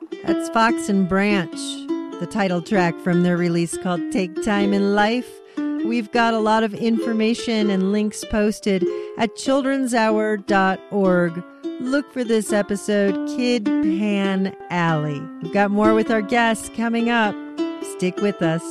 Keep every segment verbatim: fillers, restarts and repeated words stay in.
That's Fox and Branch, the title track from their release called Take Time in Life. We've got a lot of information and links posted at children's hour dot org. Look for this episode, Kid Pan Alley. We've got more with our guests coming up. Stick with us.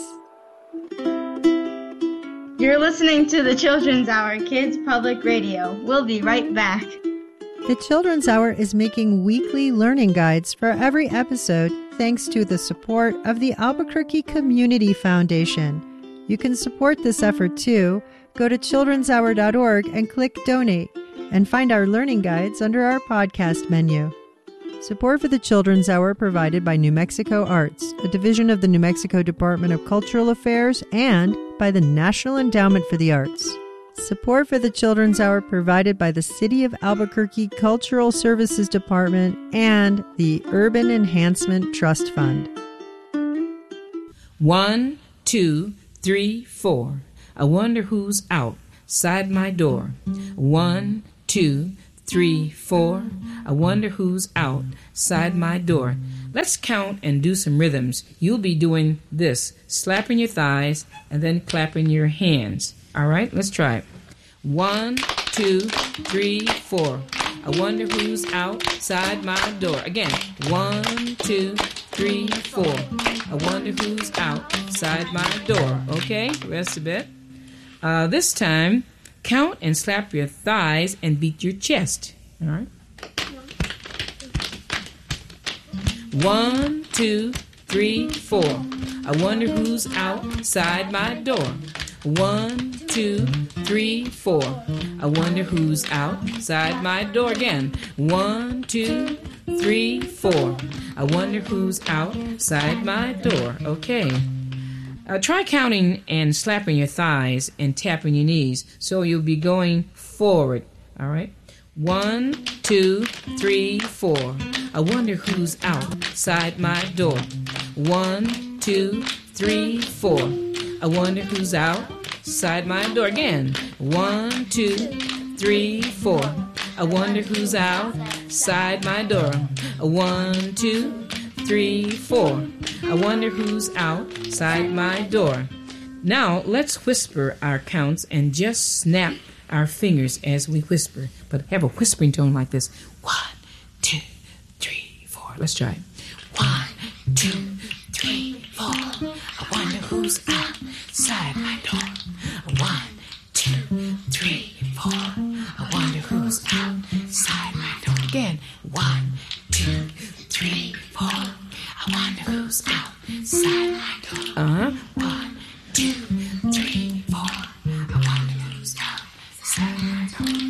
You're listening to the Children's Hour, Kids Public Radio. We'll be right back. The Children's Hour is making weekly learning guides for every episode thanks to the support of the Albuquerque Community Foundation. You can support this effort too. Go to children's hour dot org and click Donate and find our learning guides under our podcast menu. Support for the Children's Hour provided by New Mexico Arts, a division of the New Mexico Department of Cultural Affairs, and by the National Endowment for the Arts. Support for the Children's Hour provided by the City of Albuquerque Cultural Services Department and the Urban Enhancement Trust Fund. One, two, three, four. I wonder who's outside my door. One, two, three, four. I wonder who's outside my door. Let's count and do some rhythms. You'll be doing this, slapping your thighs and then clapping your hands. All right, let's try it. One, two, three, four. I wonder who's outside my door. Again, one, two, three, four. I wonder who's outside my door. Okay, rest a bit. Uh, this time, count and slap your thighs and beat your chest. All right. One, two, three, four. I wonder who's outside my door. One, two, three, four. I wonder who's outside my door again. One, two, three, four. I wonder who's outside my door. Okay. Uh, try counting and slapping your thighs and tapping your knees so you'll be going forward. All right. One, two, three, four. I wonder who's outside my door. One, two, three, four. I wonder who's outside my door again. One, two, three, four. I wonder who's outside my door. One, two, three, four. I wonder who's outside my door. Now let's whisper our counts and just snap our fingers as we whisper, but have a whispering tone like this. One, two, three, four. Let's try it. One, two, three, four. I wonder who's outside my door. One, two, three, four. I wonder who's outside my door. Again. One, two, three, four. I wonder who's outside my door. Uh-huh. One, two, three, four. I wonder who's outside my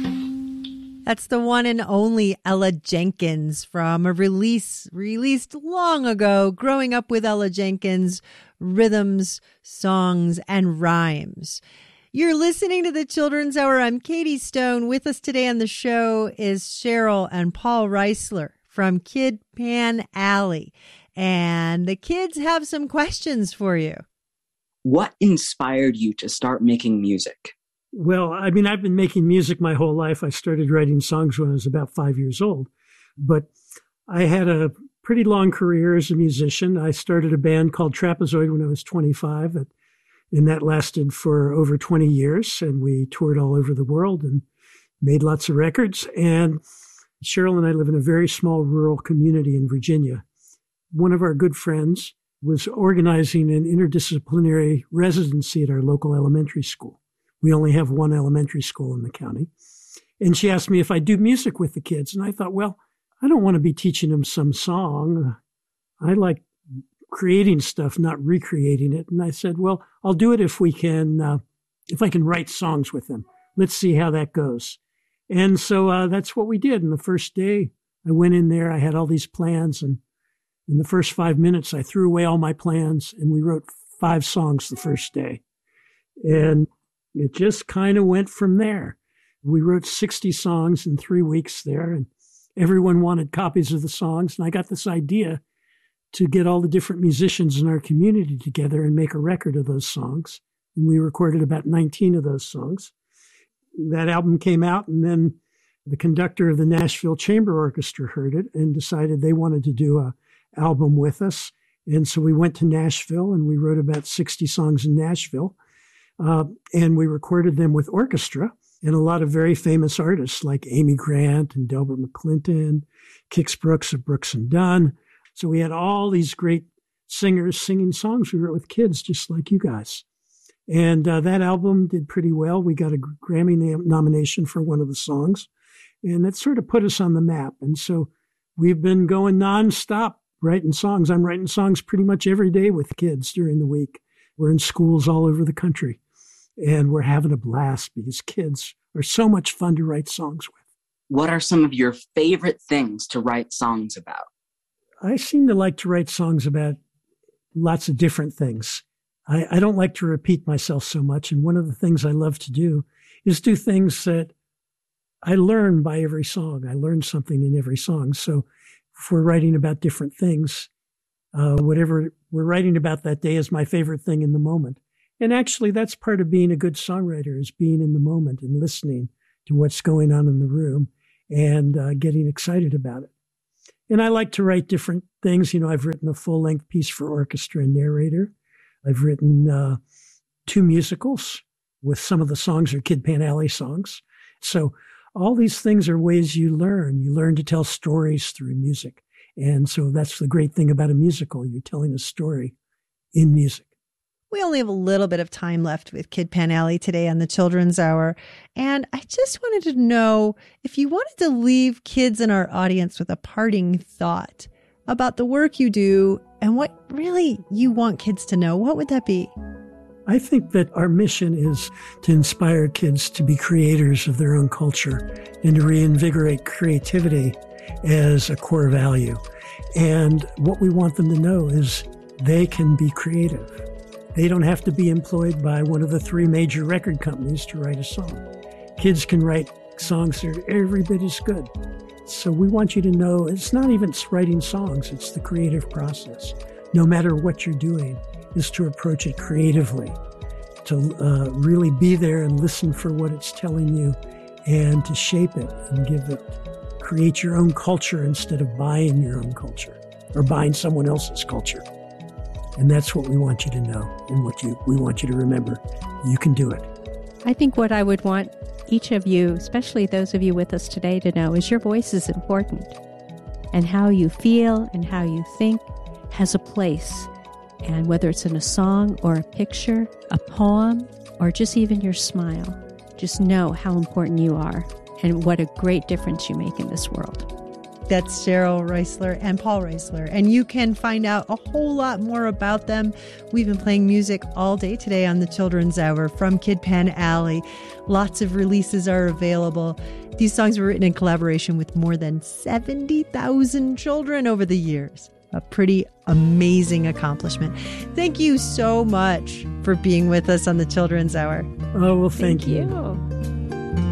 door. That's the one and only Ella Jenkins from a release released long ago, Growing Up with Ella Jenkins, Rhythms, Songs, and Rhymes. You're listening to the Children's Hour. I'm Katie Stone. With us today on the show is Cheryl and Paul Reisler from Kid Pan Alley. And the kids have some questions for you. What inspired you to start making music? Well, I mean, I've been making music my whole life. I started writing songs when I was about five years old. But I had a pretty long career as a musician. I started a band called Trapezoid when I was twenty-five, and that lasted for over twenty years. And we toured all over the world and made lots of records. And Cheryl and I live in a very small rural community in Virginia. One of our good friends was organizing an interdisciplinary residency at our local elementary school. We only have one elementary school in the county. And she asked me if I'd do music with the kids. And I thought, well, I don't want to be teaching them some song. I like creating stuff, not recreating it. And I said, well, I'll do it if we can, uh, if I can write songs with them. Let's see how that goes. And so uh, that's what we did. And the first day I went in there, I had all these plans. And in the first five minutes, I threw away all my plans and we wrote five songs the first day. And it just kind of went from there. We wrote sixty songs in three weeks there, and everyone wanted copies of the songs. And I got this idea to get all the different musicians in our community together and make a record of those songs. And we recorded about nineteen of those songs. That album came out, and then the conductor of the Nashville Chamber Orchestra heard it and decided they wanted to do a album with us. And so we went to Nashville and we wrote about sixty songs in Nashville. Uh, and we recorded them with orchestra and a lot of very famous artists like Amy Grant and Delbert McClinton, Kix Brooks of Brooks and Dunn. So we had all these great singers singing songs we wrote with kids, just like you guys. And uh, that album did pretty well. We got a Grammy nam- nomination for one of the songs, and that sort of put us on the map. And so we've been going nonstop writing songs. I'm writing songs pretty much every day with kids during the week. We're in schools all over the country, and we're having a blast because kids are so much fun to write songs with. What are some of your favorite things to write songs about? I seem to like to write songs about lots of different things. I, I don't like to repeat myself so much. And one of the things I love to do is do things that I learn by every song. I learn something in every song. So if we're writing about different things, uh, whatever we're writing about that day is my favorite thing in the moment. And actually, that's part of being a good songwriter, is being in the moment and listening to what's going on in the room and uh, getting excited about it. And I like to write different things. You know, I've written a full-length piece for orchestra and narrator. I've written uh, two musicals with some of the songs are Kid Pan Alley songs. So all these things are ways you learn. You learn to tell stories through music. And so that's the great thing about a musical. You're telling a story in music. We only have a little bit of time left with Kid Pan Alley today on the Children's Hour. And I just wanted to know if you wanted to leave kids in our audience with a parting thought about the work you do and what really you want kids to know, what would that be? I think that our mission is to inspire kids to be creators of their own culture and to reinvigorate creativity as a core value. And what we want them to know is they can be creative. They don't have to be employed by one of the three major record companies to write a song. Kids can write songs that are every bit as good. So we want you to know it's not even writing songs, it's the creative process. No matter what you're doing, is to approach it creatively, to uh, really be there and listen for what it's telling you and to shape it and give it, create your own culture instead of buying your own culture or buying someone else's culture. And that's what we want you to know and what you we want you to remember. You can do it. I think what I would want each of you, especially those of you with us today, to know is your voice is important. And how you feel and how you think has a place. And whether it's in a song or a picture, a poem, or just even your smile, just know how important you are and what a great difference you make in this world. That's Cheryl Reisler and Paul Reisler. And you can find out a whole lot more about them. We've been playing music all day today on the Children's Hour from Kid Pan Alley. Lots of releases are available. These songs were written in collaboration with more than seventy thousand children over the years. A pretty amazing accomplishment. Thank you so much for being with us on the Children's Hour. Oh, well, thank, Thank you. you.